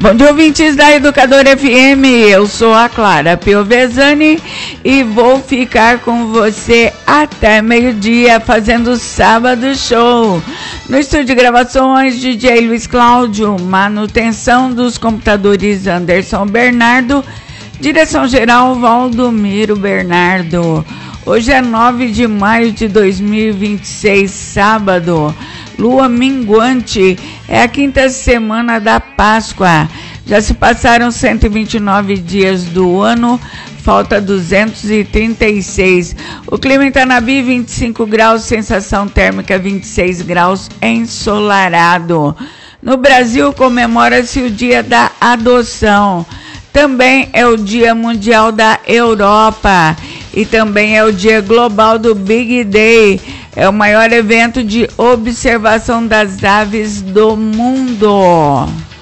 Bom dia, ouvintes da Educadora FM, eu sou a Clara Piovesani e vou ficar com você até meio-dia fazendo Sábado Show. No estúdio de gravações, DJ Luiz Cláudio, manutenção dos computadores Anderson Bernardo, direção geral Valdomiro Bernardo. Hoje é 9 de maio de 2026, sábado. Lua minguante, é a quinta semana da Páscoa. Já se passaram 129 dias do ano, falta 236. O clima em Tanabi, 25 graus, sensação térmica 26 graus, ensolarado. No Brasil, comemora-se o Dia da Adoção. Também é o Dia Mundial da Europa e também é o Dia Global do Big Day. É o maior evento de observação das aves do mundo.